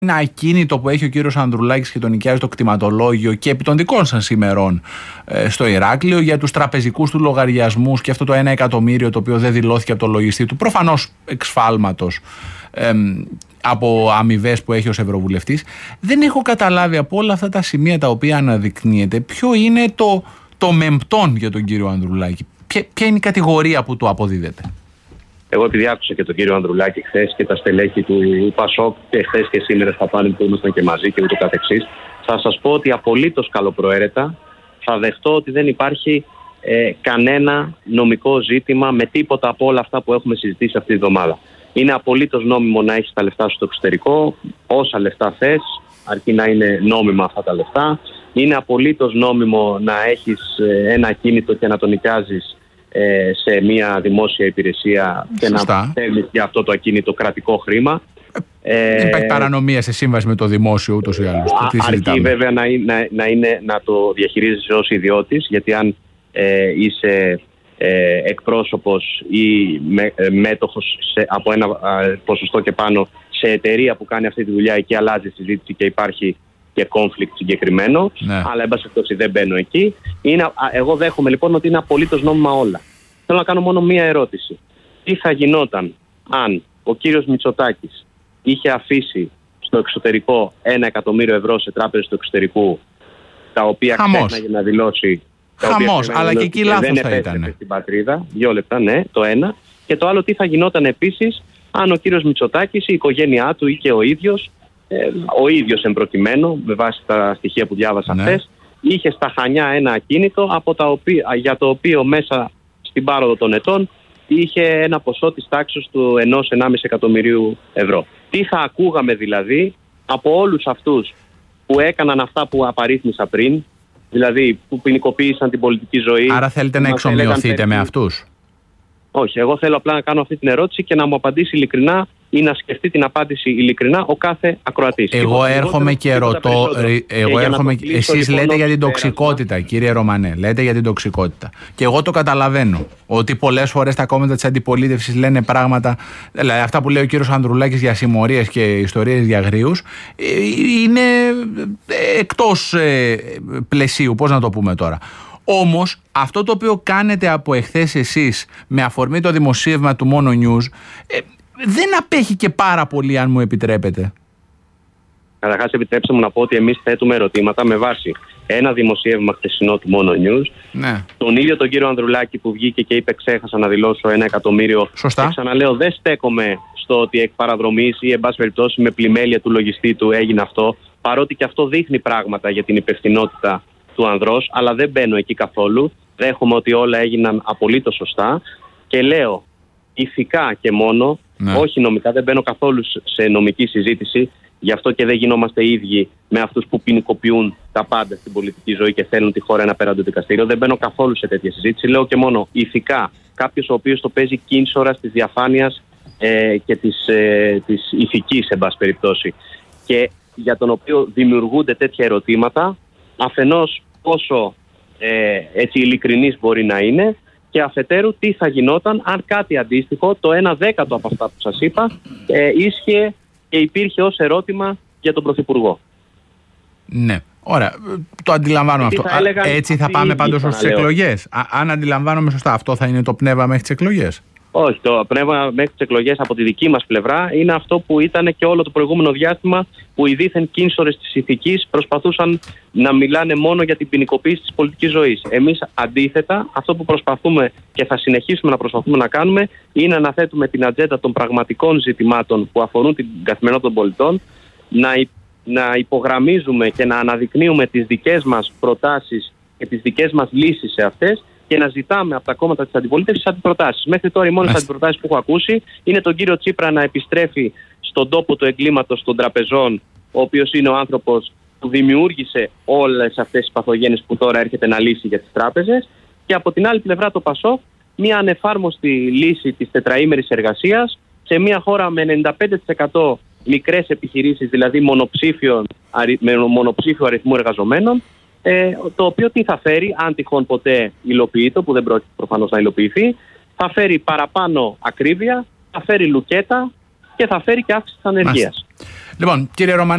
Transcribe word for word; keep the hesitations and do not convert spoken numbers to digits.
ένα ακίνητο που έχει ο κύριος Ανδρουλάκης και τον νοικιάζει το κτηματολόγιο και επί των δικών σας ημερών ε, στο Ηράκλειο για τους τραπεζικούς του λογαριασμούς και αυτό το ένα εκατομμύριο το οποίο δεν δηλώθηκε από το λογιστή του, προφανώς εξφάλματος ε, από αμοιβές που έχει ως Ευρωβουλευτής. Δεν έχω καταλάβει από όλα αυτά τα σημεία τα οποία αναδεικνύεται ποιο είναι το, το μεμπτόν για τον κύριο Ανδρουλάκη. Ποια, ποια είναι η κατηγορία που του αποδίδεται. Εγώ επειδή άκουσα και τον κύριο Ανδρουλάκη χθες και τα στελέχη του Πασόκ και χθες και σήμερα στα πάνελ που ήμασταν και μαζί και ούτω καθεξής, θα σας πω ότι απολύτως καλοπροαίρετα θα δεχτώ ότι δεν υπάρχει ε, κανένα νομικό ζήτημα με τίποτα από όλα αυτά που έχουμε συζητήσει αυτή τη εβδομάδα. Είναι απολύτως νόμιμο να έχεις τα λεφτά σου στο εξωτερικό, όσα λεφτά θες, αρκεί να είναι νόμιμα αυτά τα λεφτά. Είναι απολύτως νόμιμο να έχεις ε, ένα ακίνητο και να το νοικιάζεις σε μια δημόσια υπηρεσία και Σωστά. να παίρνεις για αυτό το ακίνητο κρατικό χρήμα. Δεν ε, υπάρχει παρανομία σε σύμβαση με το δημόσιο ούτως ή άλλως. Αρκεί βέβαια να, να, να, είναι, να το διαχειρίζεσαι ως ιδιώτης, γιατί αν ε, είσαι ε, εκπρόσωπος ή με, ε, μέτοχος σε, από ένα ε, ποσοστό και πάνω σε εταιρεία που κάνει αυτή τη δουλειά, εκεί αλλάζει η συζήτηση και υπάρχει και conflict συγκεκριμένο, ναι. αλλά εν πάση περιπτώσει δεν μπαίνω εκεί. Είναι, εγώ δέχομαι λοιπόν ότι είναι απολύτως νόμιμα όλα. Θέλω να κάνω μόνο μία ερώτηση. Τι θα γινόταν αν ο κύριος Μητσοτάκης είχε αφήσει στο εξωτερικό ένα εκατομμύριο ευρώ σε τράπεζες του εξωτερικού, τα οποία ξέχναγε να δηλώσει. Χαμός, αλλά και εκεί λάθος θα ήταν. Στην πατρίδα, δύο λεπτά, ναι, το ένα. Και το άλλο, τι θα γινόταν επίσης αν ο κύριος Μητσοτάκης, η οικογένειά του ή και ο ίδιος, ο ίδιος εμπροκειμένο, με βάση τα στοιχεία που διάβασα ναι. χθες, είχε στα Χανιά ένα ακίνητο από τα οποία, για το οποίο μέσα στην πάροδο των ετών είχε ένα ποσό της τάξης του ενός με ενάμιση εκατομμυρίου ευρώ. Τι θα ακούγαμε δηλαδή από όλους αυτούς που έκαναν αυτά που απαρίθμησα πριν, δηλαδή που ποινικοποίησαν την πολιτική ζωή. Άρα θέλετε να εξομοιωθείτε με αυτούς? Όχι, εγώ θέλω απλά να κάνω αυτή την ερώτηση και να μου απαντήσει ειλικρινά ή να σκεφτεί την απάντηση ειλικρινά ο κάθε ακροατής. Εγώ έρχομαι και ρωτώ, εγώ έρχομαι, εσείς λέτε για την τοξικότητα, κύριε Ρωμανέ, λέτε για την τοξικότητα. Και εγώ το καταλαβαίνω, ότι πολλές φορές τα κόμματα της αντιπολίτευσης λένε πράγματα, δηλαδή αυτά που λέει ο κύριος Ανδρουλάκης για συμμορίες και ιστορίες για αγρίους, είναι εκτός πλαισίου, πώς να το πούμε τώρα. Όμως αυτό το οποίο κάνετε από εχθές εσείς με αφορμή το δημοσίευμα του Mono News ε, δεν απέχει και πάρα πολύ, αν μου επιτρέπετε. Καταρχάς επιτρέψτε μου να πω ότι εμείς θέτουμε ερωτήματα με βάση ένα δημοσίευμα χθεσινό του Mono News, ναι. τον ίδιο τον κύριο Ανδρουλάκη που βγήκε και είπε ξέχασα να δηλώσω ένα εκατομμύριο. Σωστά. Και ξαναλέω, δεν στέκομαι στο ότι εκ παραδρομής ή εν πάση περιπτώσει με πλημέλεια του λογιστή του έγινε αυτό, παρότι και αυτό δείχνει πράγματα για την υπευθυνότητα του ανδρός, αλλά δεν μπαίνω εκεί καθόλου. Δέχομαι ότι όλα έγιναν απολύτως σωστά και λέω ηθικά και μόνο, ναι. όχι νομικά, δεν μπαίνω καθόλου σε νομική συζήτηση, γι' αυτό και δεν γινόμαστε ίδιοι με αυτούς που ποινικοποιούν τα πάντα στην πολιτική ζωή και θέλουν τη χώρα ένα πέραντο δικαστήριο. Δεν μπαίνω καθόλου σε τέτοια συζήτηση. Λέω και μόνο ηθικά, κάποιος ο οποίος το παίζει κίνσορας της διαφάνειας ε, και της, ε, της ηθικής, εν πάση περιπτώσει, και για τον οποίο δημιουργούνται τέτοια ερωτήματα, αφενός πόσο ε, έτσι ειλικρινής μπορεί να είναι και αφετέρου τι θα γινόταν αν κάτι αντίστοιχο, το ένα δέκατο από αυτά που σας είπα, ε, ίσχυε και υπήρχε ως ερώτημα για τον Πρωθυπουργό. Ναι, ωραία, το αντιλαμβάνομαι αυτό. Θα έλεγαν, έτσι θα πάμε πάντως στις εκλογές. Α, αν αντιλαμβάνομαι σωστά, αυτό θα είναι το πνεύμα μέχρι τις εκλογές. Όχι, το πνεύμα μέχρι τις εκλογές από τη δική μας πλευρά είναι αυτό που ήταν και όλο το προηγούμενο διάστημα, που οι δίθεν κίνσορες της ηθικής προσπαθούσαν να μιλάνε μόνο για την ποινικοποίηση της πολιτικής ζωής. Εμείς αντίθετα, αυτό που προσπαθούμε και θα συνεχίσουμε να προσπαθούμε να κάνουμε είναι να θέτουμε την ατζέντα των πραγματικών ζητημάτων που αφορούν την καθημερινότητα των πολιτών, να, να υπογραμμίζουμε και να αναδεικνύουμε τις δικές μας προτάσεις και τις δικές μας λύσεις σε αυτές, και να ζητάμε από τα κόμματα της αντιπολίτευσης αντιπροτάσεις. Μέχρι τώρα οι μόνες αντιπροτάσεις που έχω ακούσει είναι τον κύριο Τσίπρα να επιστρέφει στον τόπο του εγκλήματος των τραπεζών, ο οποίος είναι ο άνθρωπος που δημιούργησε όλες αυτές τις παθογένειες που τώρα έρχεται να λύσει για τις τράπεζες, και από την άλλη πλευρά το ΠΑΣΟΚ μια ανεφάρμοστη λύση της τετραήμερης εργασίας σε μια χώρα με ενενήντα πέντε τοις εκατό μικρές επιχειρήσεις, δηλαδή μονοψήφιο, με μονοψήφιο αριθμού εργαζομένων, Ε, το οποίο τι θα φέρει, αν τυχόν ποτέ υλοποιείται, που δεν πρόκειται προφανώς να υλοποιηθεί, θα φέρει παραπάνω ακρίβεια, θα φέρει λουκέτα και θα φέρει και αύξηση της ανεργίας. Λοιπόν, κύριε Ρωμανέ,